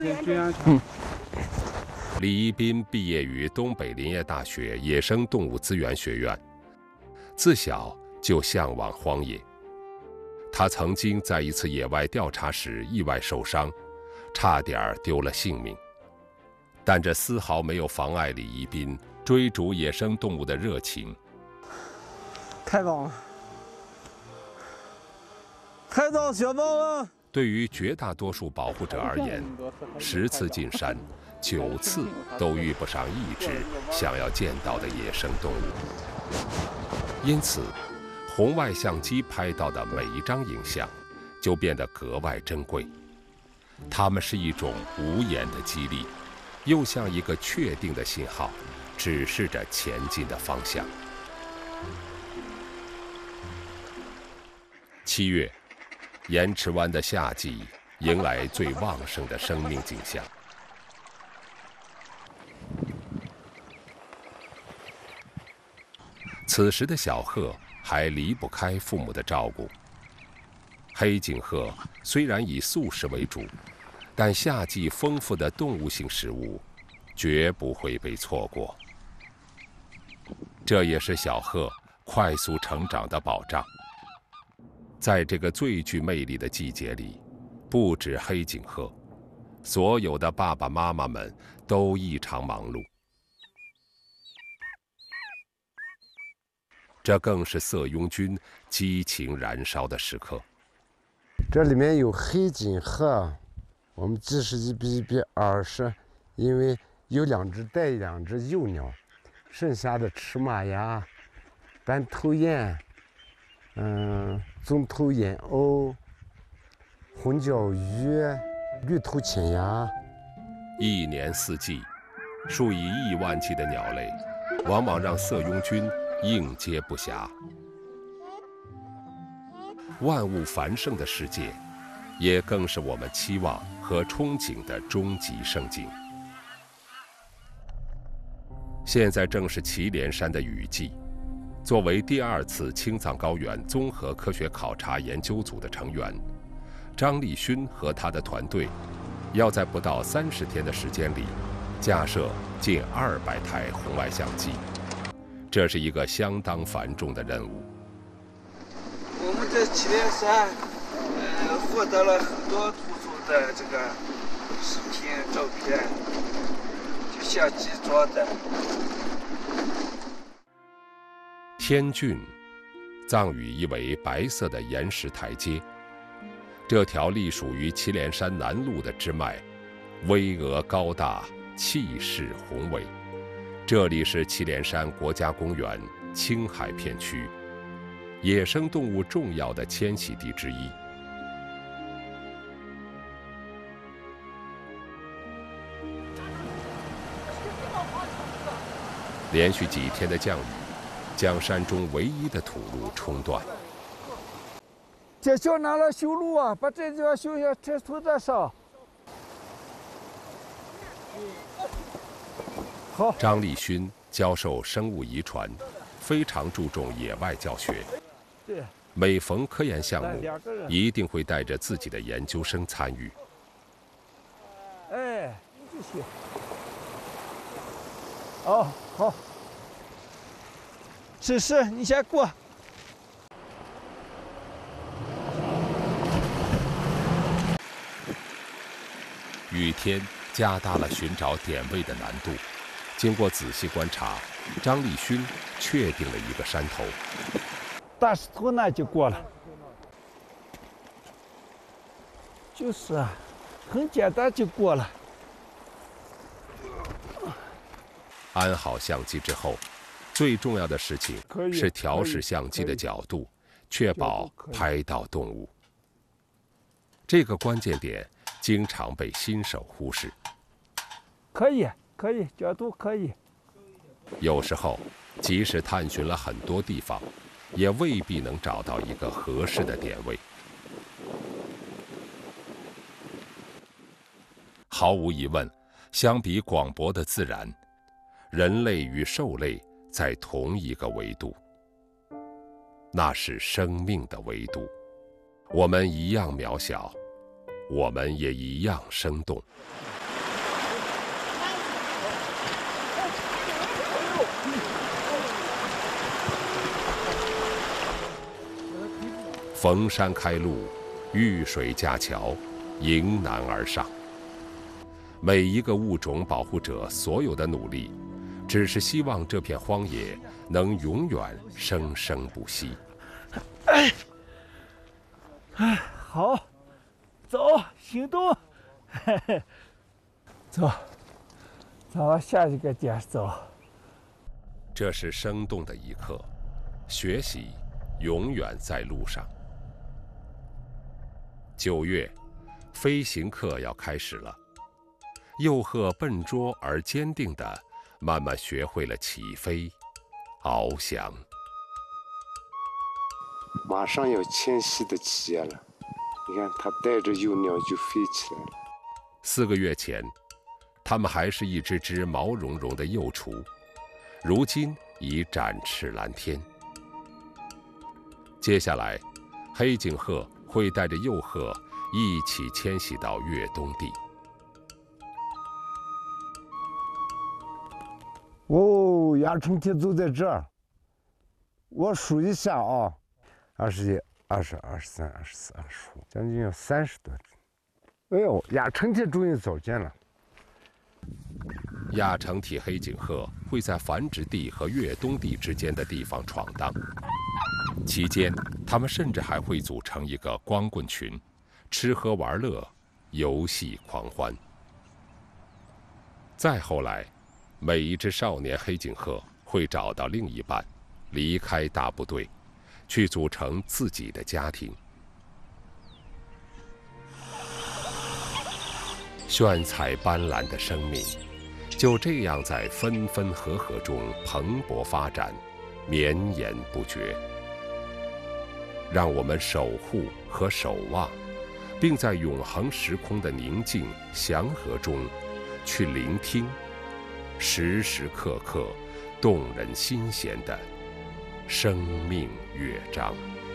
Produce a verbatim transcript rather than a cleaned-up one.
嗯。 李一斌毕业于东北林业大学野生动物资源学院，自小就向往荒野。他曾经在一次野外调查时意外受伤，差点丢了性命。但这丝毫没有妨碍李一斌追逐野生动物的热情。 太棒了！太早学到了。 对于绝大多数保护者而言，十次进山，九次都遇不上一只想要见到的野生动物。因此，红外相机拍到的每一张影像，就变得格外珍贵。它们是一种无言的激励，又像一个确定的信号，指示着前进的方向。七月。盐池湾的夏季迎来最旺盛的生命景象。此时的小鹤还离不开父母的照顾。黑颈鹤虽然以素食为主，但夏季丰富的动物性食物绝不会被错过。这也是小鹤快速成长的保障。在这个最具魅力的季节里，不止黑颈鹤，所有的爸爸妈妈们都异常忙碌。这更是色拥军激情燃烧的时刻。 这里面有黑颈鹤，我们计时一比一比二十，因为有两只带两只幼鸟，剩下的赤马呀、斑头雁。嗯，棕头燕鸥、红脚鱼、绿头青鸭， 一年四季，数以亿万计的鸟类，往往让色拥军应接不暇。万物繁盛的世界，也更是我们期望和憧憬的终极盛景。现在正是祁连山的雨季。作为第二次青藏高原综合科学考察研究组的成员，张立勋和他的团队要在不到三十天的时间里架设近二百台红外相机，这是一个相当繁重的任务。 我们在祁连山，呃，获得了很多突出的这个视频、照片，就相机做的。 天峻，藏语意为白色的岩石台阶。这条隶属于祁连山南麓的支脉，巍峨高大，气势宏伟。这里是祁连山国家公园青海片区，野生动物重要的迁徙地之一。连续几天的降雨，将山中唯一的土路冲断。 这小拿了修路啊，把这地方修下，这土再上。好。 张立勋教授生物遗传，非常注重野外教学。 对。 每逢科研项目，一定会带着自己的研究生参与。 哎，这些。哦，好。试试，你先过。 雨天加大了寻找点位的难度。经过仔细观察，张立勋确定了一个山头。 大石头那就过了。就是啊，很简单就过了。 安好相机之后，最重要的事情是调试相机的角度，确保拍到动物。这个关键点经常被新手忽视。 可以，可以，角度可以。 有时候，即使探寻了很多地方，也未必能找到一个合适的点位。毫无疑问，相比广博的自然，人类与兽类在同一个维度，那是生命的维度。我们一样渺小， 我们也一样生动。逢山开路，遇水架桥，迎难而上。每一个物种保护者所有的努力，只是希望这片荒野能永远生生不息。 哎，哎，好，走，行动，嘿嘿，走，咱往下一个点走。 这是生动的一刻，学习永远在路上。九月，飞行课要开始了。幼鹤笨拙而坚定地慢慢学会了起飞、翱翔。 马上要迁徙的季节了，你看它带着幼鸟就飞起来了。 四个月前，它们还是一只只毛茸茸的幼雏，如今已展翅蓝天。接下来，黑颈鹤会带着幼鹤一起迁徙到越冬地。 哦，亚春天就在这儿。我数一下啊，二十一、二十、二十三、二十四、二十五，将近有三十多只。哎呦，亚春天终于走见了。 亚成体黑颈鹤会在繁殖地和越冬地之间的地方闯荡，期间，它们甚至还会组成一个光棍群，吃喝玩乐，游戏狂欢。再后来，每一只少年黑颈鹤会找到另一半，离开大部队，去组成自己的家庭。炫彩斑斓的生命，就这样在分分合合中蓬勃发展，绵延不绝。让我们守护和守望，并在永恒时空的宁静祥和中，去聆听时时刻刻动人心弦的生命乐章。